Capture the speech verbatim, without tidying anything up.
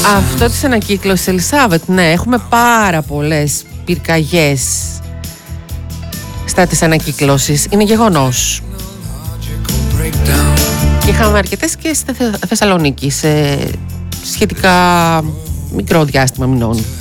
Αυτό της ανακύκλωσης, Ελισάβετ, ναι, έχουμε πάρα πολλές πυρκαγιές στα της ανακύκλωσης, είναι γεγονός. Είχαμε αρκετές και στη Θεσσαλονίκη σε σχετικά μικρό διάστημα μηνών.